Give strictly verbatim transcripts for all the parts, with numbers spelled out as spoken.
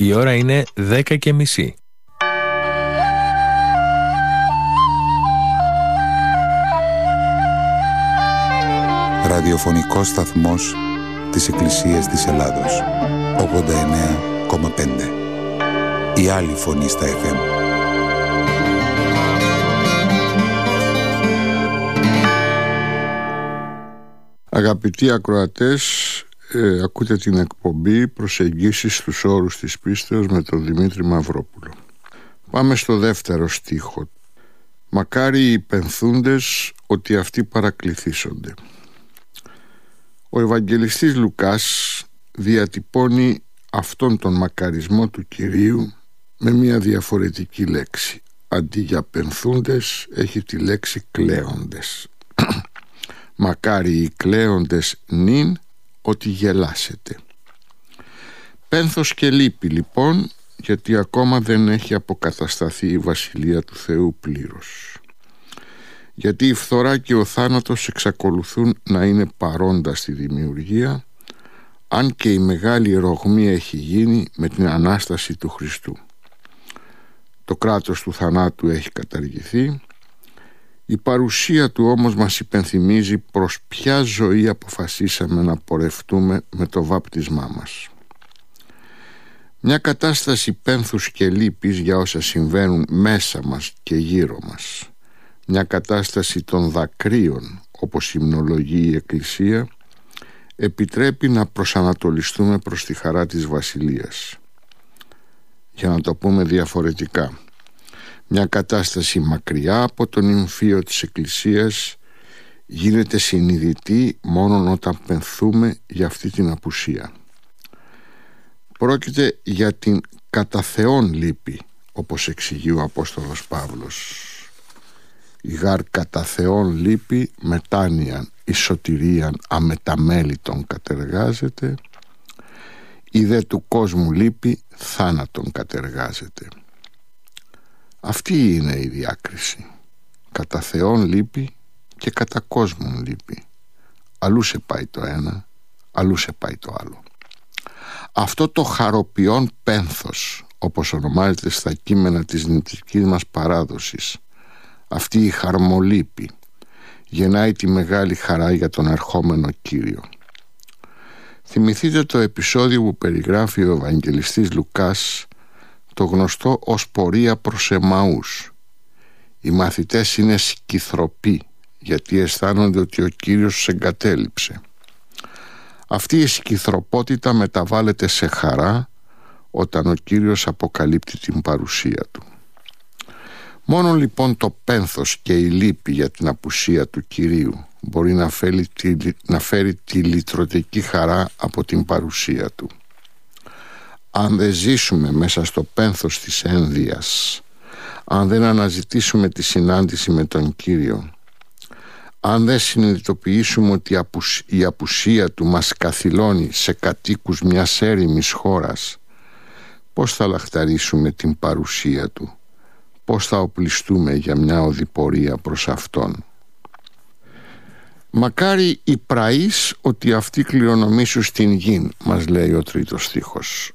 Η ώρα είναι δέκα και μισή. Ραδιοφωνικός σταθμός της Εκκλησίας της Ελλάδος. ογδόντα εννέα κόμμα πέντε. Η άλλη φωνή στα εφ εμ. Αγαπητοί ακροατές, ε, ακούτε την εκπομπή «Προσεγγίσεις στους όρους της πίστεως» με τον Δημήτρη Μαυρόπουλο. Πάμε στο δεύτερο στίχο. «Μακάρι οι πενθούντες ότι αυτοί παρακληθήσονται». Ο Ευαγγελιστής Λουκάς διατυπώνει αυτόν τον μακαρισμό του Κυρίου με μια διαφορετική λέξη. Αντί για πενθούντες έχει τη λέξη κλαίοντες. «Μακάρι οι κλαίοντες νυν ότι γελάσετε». Πένθος και λύπη λοιπόν, γιατί ακόμα δεν έχει αποκατασταθεί η Βασιλεία του Θεού πλήρως. Γιατί η φθορά και ο θάνατος εξακολουθούν να είναι παρόντα στη δημιουργία, αν και η μεγάλη ρογμή έχει γίνει με την Ανάσταση του Χριστού. Το κράτος του θανάτου έχει καταργηθεί. Η παρουσία του όμως μας υπενθυμίζει προς ποια ζωή αποφασίσαμε να πορευτούμε με το βάπτισμά μας. Μια κατάσταση πένθους και λύπης για όσα συμβαίνουν μέσα μας και γύρω μας. Μια κατάσταση των δακρύων, όπως υμνολογεί η Εκκλησία, επιτρέπει να προσανατολιστούμε προς τη χαρά της Βασιλείας. Για να το πούμε διαφορετικά, μια κατάσταση μακριά από τον νυμφίο της Εκκλησίας γίνεται συνειδητή μόνο όταν πενθούμε για αυτή την απουσία. Πρόκειται για την κατά Θεόν λύπη, όπως εξηγεί ο Απόστολος Παύλος. «Η γάρ κατά Θεόν λύπη μετάνοιαν, η σωτηρίαν αμεταμέλητον κατεργάζεται, η δε του κόσμου λύπη θάνατον κατεργάζεται». Αυτή είναι η διάκριση. Κατά Θεόν λύπη και κατά κόσμον λύπη. Αλλού σε πάει το ένα, αλλού σε πάει το άλλο. Αυτό το χαροποιόν πένθος, όπως ονομάζεται στα κείμενα της νηπτικής μας παράδοσης, αυτή η χαρμολύπη, γεννάει τη μεγάλη χαρά για τον ερχόμενο Κύριο. Θυμηθείτε το επεισόδιο που περιγράφει ο Ευαγγελιστής Λουκάς, το γνωστό ως πορεία προς Εμαούς. Οι μαθητές είναι σκυθροποί, γιατί αισθάνονται ότι ο Κύριος τους εγκατέλειψε. Αυτή η σκυθροπότητα μεταβάλλεται σε χαρά όταν ο Κύριος αποκαλύπτει την παρουσία του. Μόνο λοιπόν το πένθος και η λύπη για την απουσία του Κυρίου μπορεί να φέρει τη, να φέρει τη λυτρωτική χαρά από την παρουσία του. Αν δεν ζήσουμε μέσα στο πένθος της ένδυας, αν δεν αναζητήσουμε τη συνάντηση με τον Κύριο, αν δεν συνειδητοποιήσουμε ότι η απουσία του μας καθυλώνει σε κατοίκους μιας έρημης χώρας, πώς θα λαχταρίσουμε την παρουσία του, πώς θα οπλιστούμε για μια οδηπορία προς Αυτόν. «Μακάρι οι πραείς ότι αυτοί κληρονομήσουν στην γην», μας λέει ο τρίτος στίχος.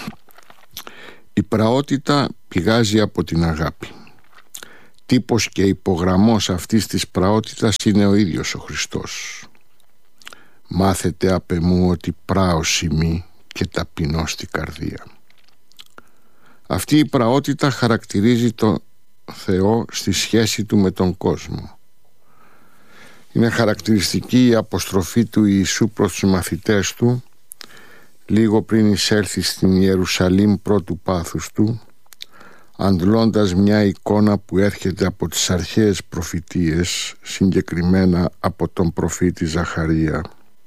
Η πραότητα πηγάζει από την αγάπη. Τύπος και υπογραμμός αυτής της πραότητας είναι ο ίδιος ο Χριστός. «Μάθετε απ' εμού ότι πράος ημί και ταπεινώ στη καρδία». Αυτή η πραότητα χαρακτηρίζει τον Θεό στη σχέση του με τον κόσμο. Είναι χαρακτηριστική η αποστροφή του Ιησού προς τους μαθητές του λίγο πριν εισέλθει στην Ιερουσαλήμ πρώτου πάθους του, αντλώντας μια εικόνα που έρχεται από τις αρχαίες προφητείες, συγκεκριμένα από τον προφήτη Ζαχαρία.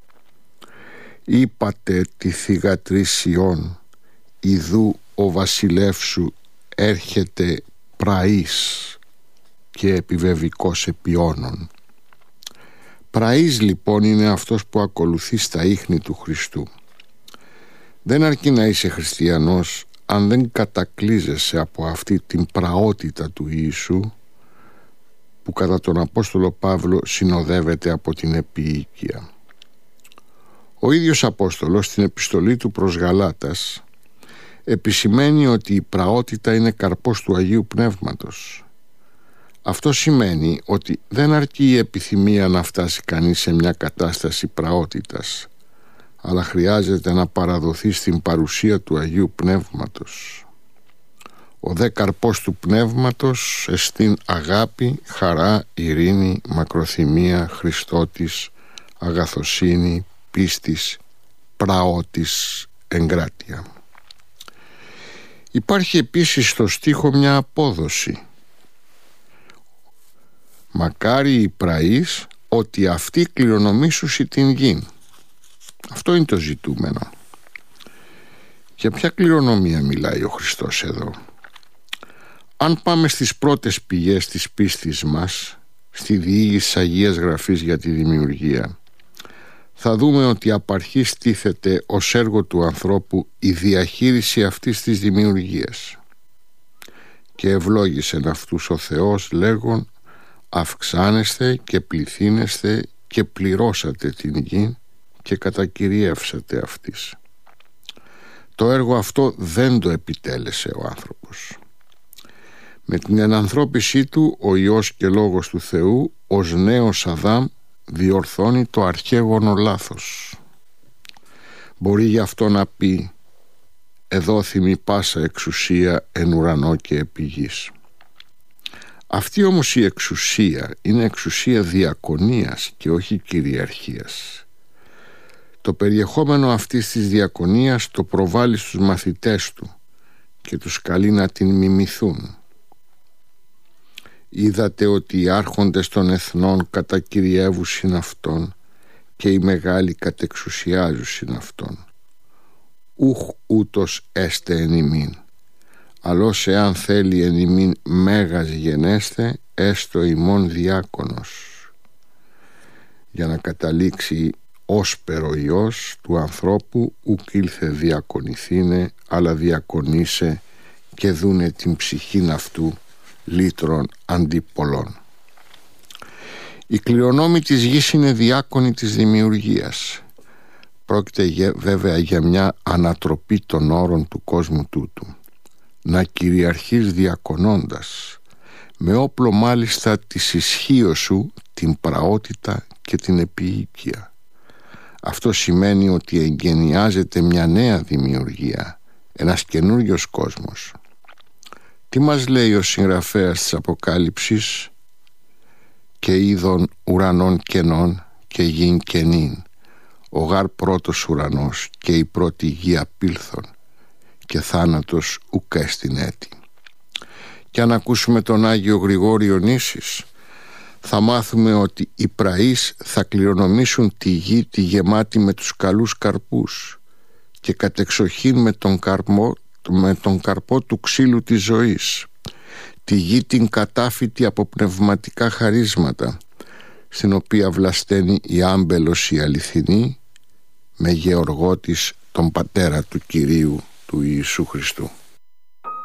«Είπατε τη θυγατρή Σιών, ιδού ο βασιλεύς σου έρχεται πραής και επιβεβικός επιώνων». Πραής λοιπόν είναι αυτός που ακολουθεί στα ίχνη του Χριστού. Δεν αρκεί να είσαι χριστιανός αν δεν κατακλείζεσαι από αυτή την πραότητα του Ιησού, που κατά τον Απόστολο Παύλο συνοδεύεται από την επίοικια. Ο ίδιος Απόστολος στην επιστολή του προς Γαλάτας επισημαίνει ότι η πραότητα είναι καρπός του Αγίου Πνεύματος. Αυτό σημαίνει ότι δεν αρκεί η επιθυμία να φτάσει κανείς σε μια κατάσταση πραότητας, αλλά χρειάζεται να παραδοθεί στην παρουσία του Αγίου Πνεύματος. Ο δε καρπός του Πνεύματος εστίν αγάπη, χαρά, ειρήνη, μακροθυμία, Χριστότης, αγαθοσύνη, πίστης, πραότης, εγκράτεια. Υπάρχει επίσης στο στίχο μια απόδοση. Μακάρι οι πραείς ότι αυτοί κληρονομήσουσι την γη. Αυτό είναι το ζητούμενο. Για ποια κληρονομία μιλάει ο Χριστός εδώ? Αν πάμε στις πρώτες πηγές της πίστης μας, στη διήγηση της Αγίας Γραφής για τη δημιουργία, θα δούμε ότι απ' αρχής τίθεται ως έργο του ανθρώπου η διαχείριση αυτής της δημιουργίας. Και ευλόγησεν αυτούς ο Θεός λέγον, αυξάνεστε και πληθύνεστε και πληρώσατε την γη και κατακυριεύσατε αυτής. Το έργο αυτό δεν το επιτέλεσε ο άνθρωπος. Με την ενανθρώπισή του ο Υιός και Λόγος του Θεού ως νέος Αδάμ διορθώνει το αρχαίγωνο λάθος. Μπορεί γι' αυτό να πει «εδόθη πάσα εξουσία εν ουρανό και επί γης». Αυτή όμως η εξουσία είναι εξουσία διακονίας και όχι κυριαρχίας. Το περιεχόμενο αυτής της διακονίας το προβάλλει στους μαθητές του και τους καλεί να την μιμηθούν. Είδατε ότι οι άρχοντες των εθνών κατακυριεύουσιν αυτόν και οι μεγάλοι κατεξουσιάζουσιν αυτόν. Ουχ ούτως έστε εν ημίν, αλλώς εάν θέλει εν ημίν μέγας γενέστε, έστω ημών διάκονος. Για να καταλήξει όσπερο Υιός του ανθρώπου, ουκ ήλθε διακονηθήνε, αλλά διακονήσε και δούνε την ψυχήν αυτού λύτρων αντίπολων. Οι κληρονόμοι της γης είναι διάκονοι της δημιουργίας. Πρόκειται βέβαια για μια ανατροπή των όρων του κόσμου τούτου. Να κυριαρχείς διακονώντας, με όπλο μάλιστα της ισχύως σου την πραότητα και την επιοίκεια. Αυτό σημαίνει ότι εγκαινιάζεται μια νέα δημιουργία, ένας καινούριος κόσμος. Τι μας λέει ο συγγραφέας της Αποκάλυψης? «Και είδων ουρανών κενών και γην κενήν, ο γάρ πρώτος ουρανός και η πρώτη γη απήλθον, και θάνατος ουκ έστιν έτη». Και αν ακούσουμε τον Άγιο Γρηγόριο Νήσης, θα μάθουμε ότι οι πραείς θα κληρονομήσουν τη γη τη γεμάτη με τους καλούς καρπούς και κατεξοχήν με τον καρμό με τον καρπό του ξύλου της ζωής, τη γη την κατάφυτη από πνευματικά χαρίσματα, στην οποία βλασταίνει η άμπελος η αληθινή, με γεωργό της τον πατέρα του Κυρίου του Ιησού Χριστού.